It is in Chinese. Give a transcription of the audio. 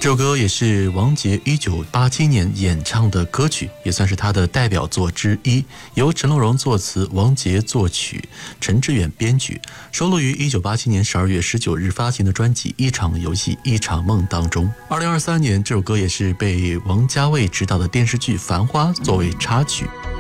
这首歌也是王杰1987年演唱的歌曲，也算是他的代表作之一，由陈乐融作词，王杰作曲，陈志远编曲，收录于1987年12月19日发行的专辑《一场游戏一场梦》当中。2023年，这首歌也是被王家卫执导的电视剧《繁花》作为插曲。